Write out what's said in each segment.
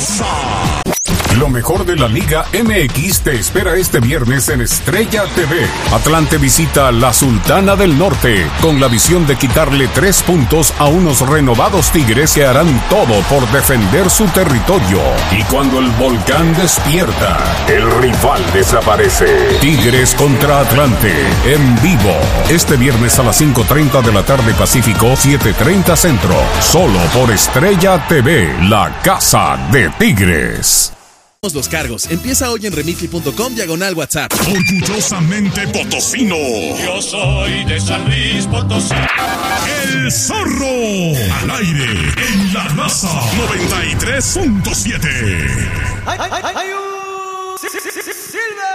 Raza. Lo mejor de la Liga MX te espera este viernes en Estrella TV. Atlante visita a la Sultana del Norte con la visión de quitarle 3 puntos a unos renovados Tigres que harán todo por defender su territorio. Y cuando el volcán despierta, el rival desaparece. Tigres contra Atlante en vivo. Este viernes a las 5:30 de la tarde Pacífico, 7:30 Centro. Solo por Estrella TV, la casa de Tigres. Los cargos. Empieza hoy en remitly.com/WhatsApp. Orgullosamente potosino. Yo soy de San Luis Potosí. El Zorro. Al aire en La Raza 93.7. ¡Ay, ay, ay, ay! ¡Silve!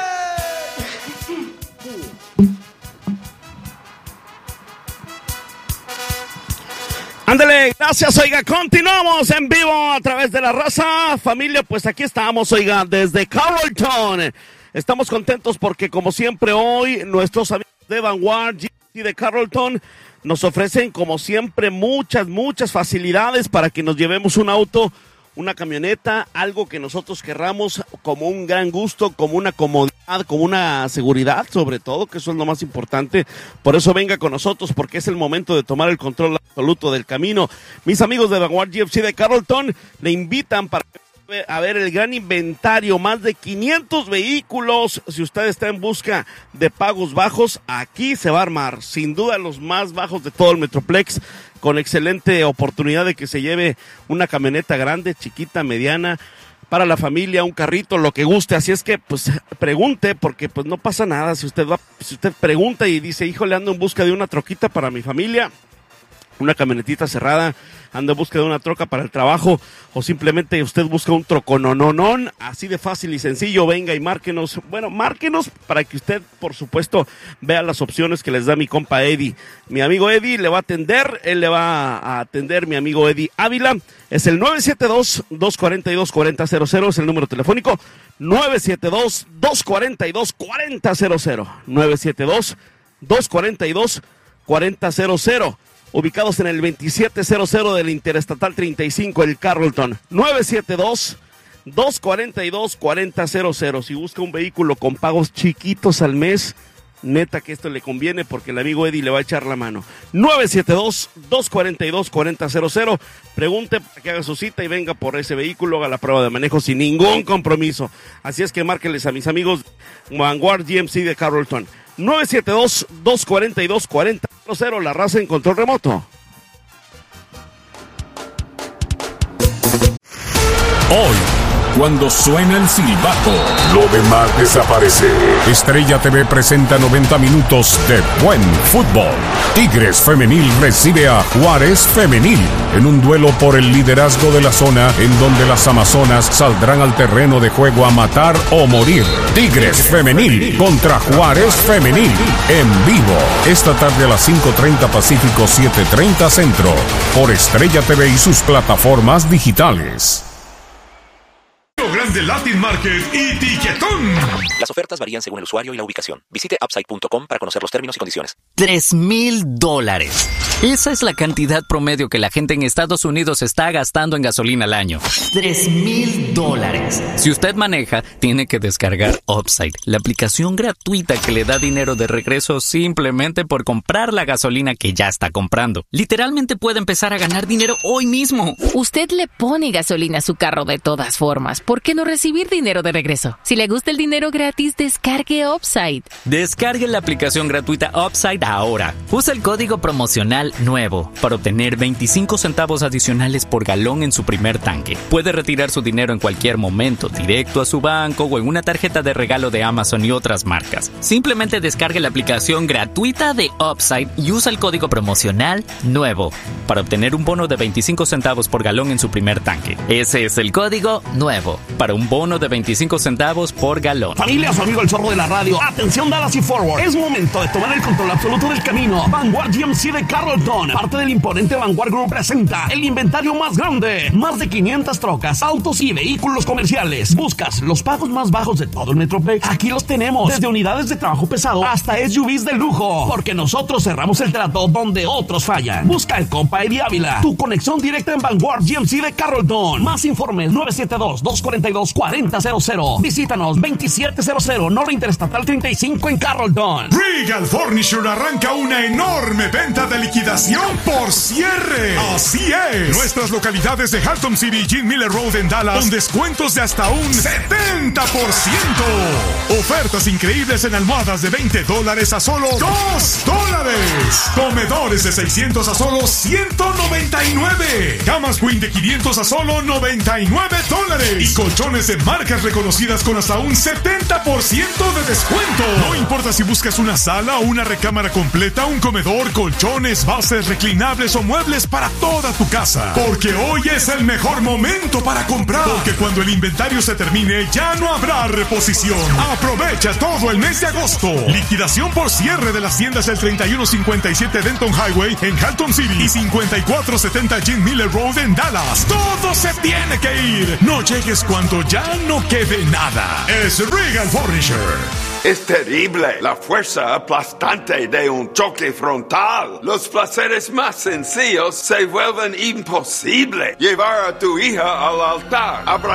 Ándale, gracias, oiga, continuamos en vivo a través de La Raza. Familia, pues aquí estamos, oiga, desde Carrollton. Estamos contentos porque, como siempre, hoy nuestros amigos de Vanguard y de Carrollton nos ofrecen, como siempre, muchas facilidades para que nos llevemos un auto, una camioneta, algo que nosotros querramos como un gran gusto, como una comodidad, como una seguridad, sobre todo, que eso es lo más importante. Por eso venga con nosotros, porque es el momento de tomar el control absoluto del camino. Mis amigos de Vanguard GFC de Carrollton le invitan para a ver el gran inventario, más de 500 vehículos. Si usted está en busca de pagos bajos, aquí se va a armar, sin duda los más bajos de todo el Metroplex, con excelente oportunidad de que se lleve una camioneta grande, chiquita, mediana, para la familia, un carrito, lo que guste. Así es que, pues, pregunte, porque pues no pasa nada. Si usted pregunta y dice, híjole, ando en busca de una troquita para mi familia, una camionetita cerrada, anda en busca de una troca para el trabajo, o simplemente usted busca un troconononón, así de fácil y sencillo, venga y márquenos. Bueno, márquenos para que usted, por supuesto, vea las opciones que les da mi compa Eddie. Mi amigo Eddie le va a atender, él le va a atender mi amigo Eddie Ávila. Es el 972-242-4000, es el número telefónico, 972-242-4000, 972-242-4000. Ubicados en el 2700 del Interestatal 35, el Carrollton. 972-242-4000. Si busca un vehículo con pagos chiquitos al mes, neta que esto le conviene porque el amigo Eddie le va a echar la mano. 972-242-4000. Pregunte para que haga su cita y venga por ese vehículo, haga la prueba de manejo sin ningún compromiso. Así es que márquenles a mis amigos Vanguard GMC de Carrollton. 972-242-4000, La Raza en control remoto. Hoy, cuando suena el silbato, lo demás desaparece. Estrella TV presenta 90 minutos de buen fútbol. Tigres Femenil recibe a Juárez Femenil en un duelo por el liderazgo de la zona, en donde las amazonas saldrán al terreno de juego a matar o morir. Tigres Femenil contra Juárez Femenil en vivo esta tarde a las 5:30 Pacífico, 7:30 Centro, por Estrella TV y sus plataformas digitales. Grande Latin Market y Tiquetón. Las ofertas varían según el usuario y la ubicación. Visite upside.com para conocer los términos y condiciones. $3,000. Esa es la cantidad promedio que la gente en Estados Unidos está gastando en gasolina al año. $3,000. Si usted maneja, tiene que descargar Upside, la aplicación gratuita que le da dinero de regreso simplemente por comprar la gasolina que ya está comprando. Literalmente puede empezar a ganar dinero hoy mismo. Usted le pone gasolina a su carro de todas formas. ¿Por qué no recibir dinero de regreso? Si le gusta el dinero gratis, descargue Upside. Descargue la aplicación gratuita Upside ahora. Usa el código promocional nuevo para obtener 25 centavos adicionales por galón en su primer tanque. Puede retirar su dinero en cualquier momento, directo a su banco o en una tarjeta de regalo de Amazon y otras marcas. Simplemente descargue la aplicación gratuita de Upside y usa el código promocional nuevo para obtener un bono de 25 centavos por galón en su primer tanque. Ese es el código nuevo para un bono de 25 centavos por galón. Familia, su amigo el Zorro de la radio. Atención, Dallas y Forward. Es momento de tomar el control absoluto del camino. Vanguard GMC de Carrollton Carrollton, parte del imponente Vanguard Group, presenta el inventario más grande. Más de 500 trocas, autos y vehículos comerciales. ¿Buscas los pagos más bajos de todo el Metroplex? Aquí los tenemos, desde unidades de trabajo pesado hasta SUVs de lujo, porque nosotros cerramos el trato donde otros fallan. Busca el compa Eddie Ávila, tu conexión directa en Vanguard GMC de Carrollton. Más informes 972-242-4000. Visítanos 2700 Norte Interestatal 35 en Carrollton. Regal Furniture arranca una enorme venta de liquidación por cierre. Así es. Nuestras localidades de Haltom City y Gene Miller Road en Dallas con descuentos de hasta un 70%. Ofertas increíbles en almohadas de $20 a solo $2. Comedores de 600 a solo $199. Camas Queen de 500 a solo $99. Y colchones de marcas reconocidas con hasta un 70% de descuento. No importa si buscas una sala o una recámara completa, un comedor, colchones, bases, reclinables o muebles para toda tu casa. Porque hoy es el mejor momento para comprar. Porque cuando el inventario se termine, ya no habrá reposición. Aprovecha todo el mes de agosto. Liquidación por cierre de las tiendas del 3157 Denton Highway en Haltom City y 5470 Gene Miller Road en Dallas. Todo se tiene que ir. No llegues cuando ya no quede nada. Es Regal Furniture. Es terrible la fuerza aplastante de un choque frontal. Los placeres más sencillos se vuelven imposibles. Llevar a tu hija al altar,